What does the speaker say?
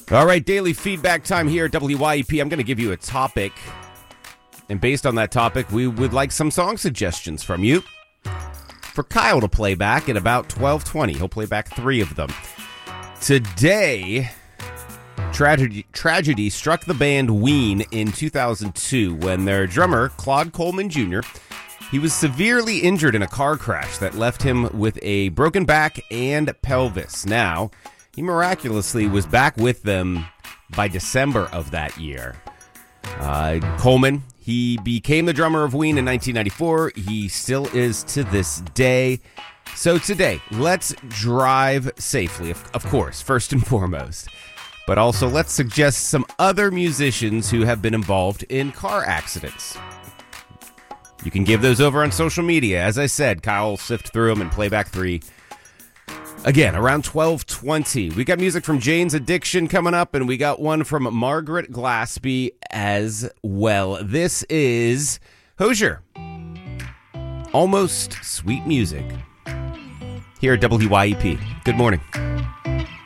All right, daily feedback time here at WYEP. I'm going to give you a topic, and based on that topic, we would like some song suggestions from you for Kyle to play back at about 12:20. He'll play back 3 of them. Today, tragedy struck the band Ween in 2002 when their drummer, Claude Coleman Jr., he was severely injured in a car crash that left him with a broken back and pelvis. Now, he miraculously was back with them by December of that year. Coleman, he became the drummer of Ween in 1994. He still is to this day. So today, let's drive safely, of course, first and foremost. But also, let's suggest some other musicians who have been involved in car accidents. You can give those over on social media. As I said, Kyle will sift through them and play back 3. Again, around 12:20. We got music from Jane's Addiction coming up, and we got one from Margaret Glaspie as well. This is Hozier. Almost Sweet Music. Here at WYEP. Good morning.